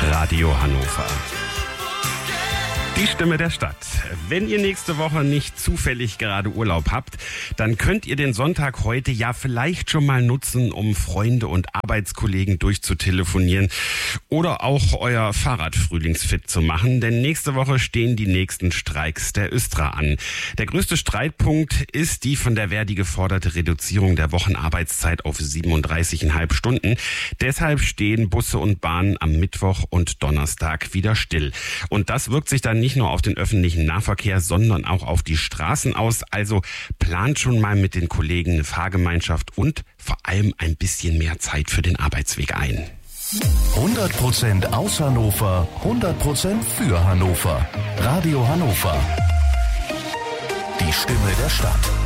Radio Hannover. Die Stimme der Stadt. Wenn ihr nächste Woche nicht zufällig gerade Urlaub habt, dann könnt ihr den Sonntag heute ja vielleicht schon mal nutzen, um Freunde und Arbeitskollegen durchzutelefonieren oder auch euer Fahrrad frühlingsfit zu machen, denn nächste Woche stehen die nächsten Streiks der ÖSTRA an. Der größte Streitpunkt ist die von der Verdi geforderte Reduzierung der Wochenarbeitszeit auf 37,5 Stunden. Deshalb stehen Busse und Bahnen am Mittwoch und Donnerstag wieder still. Und das wirkt sich dann nicht nur auf den öffentlichen Nahverkehr, sondern auch auf die Straßen aus. Also plant schon mal mit den Kollegen eine Fahrgemeinschaft und vor allem ein bisschen mehr Zeit für den Arbeitsweg ein. 100% aus Hannover, 100% für Hannover. Radio Hannover. Die Stimme der Stadt.